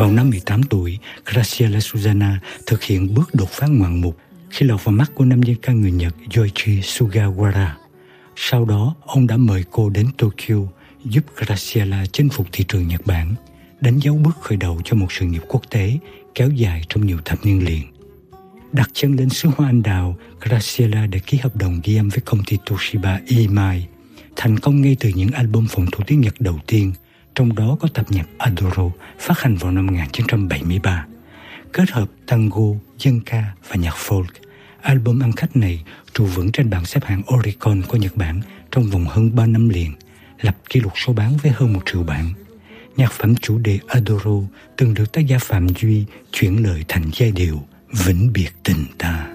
Vào năm 18 tuổi, Graciela Susana thực hiện bước đột phá ngoạn mục khi lọt vào mắt của nam diễn ca người Nhật Yoichi Sugawara. Sau đó, ông đã mời cô đến Tokyo giúp Graciela chinh phục thị trường Nhật Bản, đánh dấu bước khởi đầu cho một sự nghiệp quốc tế kéo dài trong nhiều thập niên liền. Đặt chân lên xứ Hoa Anh Đào, Graciela đã ký hợp đồng ghi âm với công ty Toshiba EMI, thành công ngay từ những album phòng thủ tiếng Nhật đầu tiên, trong đó có tập nhạc Adoro phát hành vào năm 1973. Kết hợp tango, dân ca và nhạc folk, album ăn khách này trụ vững trên bảng xếp hạng Oricon của Nhật Bản trong vòng hơn 3 năm liền, lập kỷ lục số bán với hơn 1 triệu bản. Nhạc phẩm chủ đề Adoro từng được tác giả Phạm Duy chuyển lời thành giai điệu Vĩnh biệt tình ta.